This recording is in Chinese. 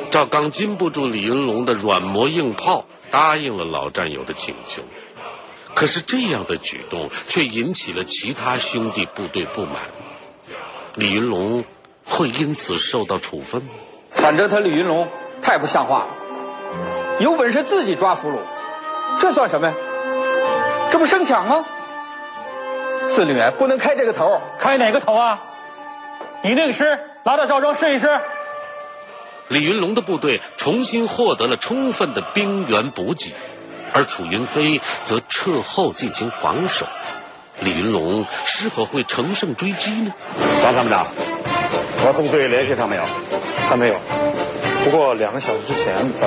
赵刚禁不住李云龙的软磨硬泡，答应了老战友的请求。可是这样的举动却引起了其他兄弟部队不满，李云龙会因此受到处分吗？ 反正他李云龙太不像话了，有本事自己抓俘虏，这算什么呀？这不生抢吗？司令员不能开这个头。 开哪个头啊？你那个师拉到赵庄试一试。 李云龙的部队重新获得了充分的兵源补给，而楚云飞则撤后进行防守。李云龙是否会乘胜追击呢？ 王参谋长，我和纵队联系上没有？ 还没有。不过2个小时之前，咱